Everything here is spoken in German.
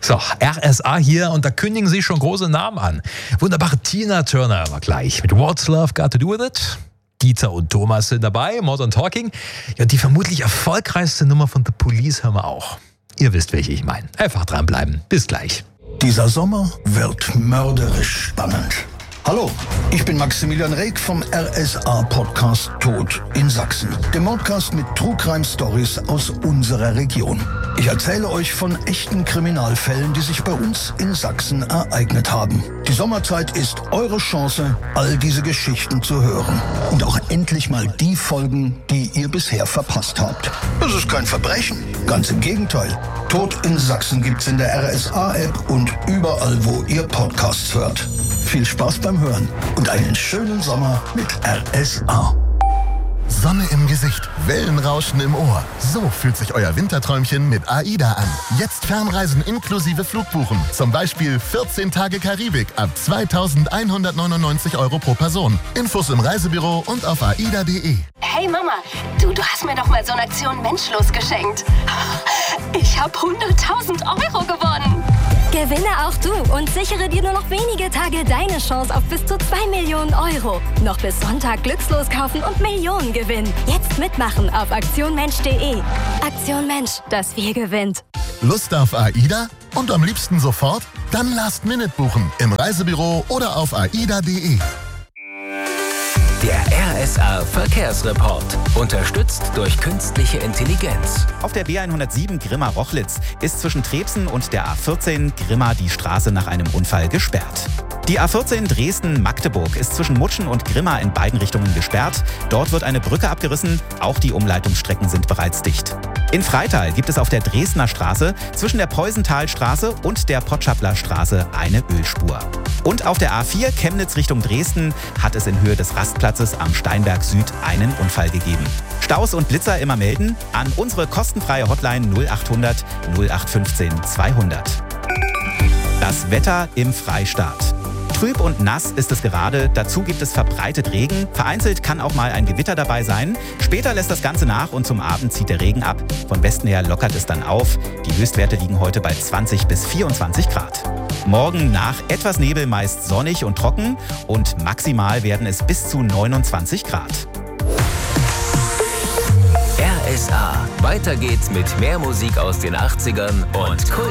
So, RSA hier und da kündigen sich schon große Namen an. Wunderbare Tina Turner war gleich mit What's Love Got to Do With It? Dieter und Thomas sind dabei, Modern Talking. Ja, und die vermutlich erfolgreichste Nummer von The Police hören wir auch. Ihr wisst, welche ich meine. Einfach dranbleiben. Bis gleich. Dieser Sommer wird mörderisch spannend. Hallo, ich bin Maximilian Reg vom RSA-Podcast Tod in Sachsen. Dem Podcast mit True Crime Stories aus unserer Region. Ich erzähle euch von echten Kriminalfällen, die sich bei uns in Sachsen ereignet haben. Die Sommerzeit ist eure Chance, all diese Geschichten zu hören. Und auch endlich mal die Folgen, die ihr bisher verpasst habt. Das ist kein Verbrechen, ganz im Gegenteil. Tod in Sachsen gibt's in der RSA-App und überall, wo ihr Podcasts hört. Viel Spaß beim Hören und einen schönen Sommer mit RSA. Sonne im Gesicht, Wellenrauschen im Ohr. So fühlt sich euer Winterträumchen mit AIDA an. Jetzt Fernreisen inklusive Flugbuchen. Zum Beispiel 14 Tage Karibik ab 2.199 € pro Person. Infos im Reisebüro und auf aida.de. Hey Mama, du hast mir doch mal so eine Aktion Menschlos geschenkt. Ich habe 100.000 € gewonnen. Gewinne auch du und sichere dir nur noch wenige Tage deine Chance auf bis zu 2 Millionen €. Noch bis Sonntag glückslos kaufen und Millionen gewinnen. Jetzt mitmachen auf aktionmensch.de. Aktion Mensch, das Wir gewinnt. Lust auf AIDA? Und am liebsten sofort? Dann Last Minute buchen im Reisebüro oder auf aida.de. Der RSA Verkehrsreport. Unterstützt durch künstliche Intelligenz. Auf der B107 Grimma-Rochlitz ist zwischen Trebsen und der A14 Grimma die Straße nach einem Unfall gesperrt. Die A14 Dresden-Magdeburg ist zwischen Mutschen und Grimma in beiden Richtungen gesperrt. Dort wird eine Brücke abgerissen, auch die Umleitungsstrecken sind bereits dicht. In Freital gibt es auf der Dresdner Straße zwischen der Peusenthalstraße und der Potschapler Straße eine Ölspur. Und auf der A4 Chemnitz Richtung Dresden hat es in Höhe des Rastplatzes am Steinberg Süd einen Unfall gegeben. Staus und Blitzer immer melden an unsere kostenfreie Hotline 0800 0815 200. Das Wetter im Freistaat. Trüb und nass ist es gerade, dazu gibt es verbreitet Regen. Vereinzelt kann auch mal ein Gewitter dabei sein. Später lässt das Ganze nach und zum Abend zieht der Regen ab. Von Westen her lockert es dann auf. Die Höchstwerte liegen heute bei 20 bis 24 Grad. Morgen nach etwas Nebel meist sonnig und trocken und maximal werden es bis zu 29 Grad. RSA. Weiter geht's mit mehr Musik aus den 80ern und Kult.